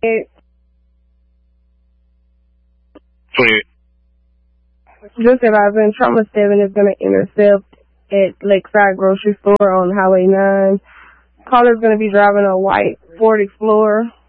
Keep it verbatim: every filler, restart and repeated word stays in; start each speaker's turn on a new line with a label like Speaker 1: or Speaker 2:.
Speaker 1: twenty-eight.
Speaker 2: Just advising, Trauma seven is going to intercept at Lakeside Grocery Store on Highway nine. Caller's going to be driving a white Ford Explorer.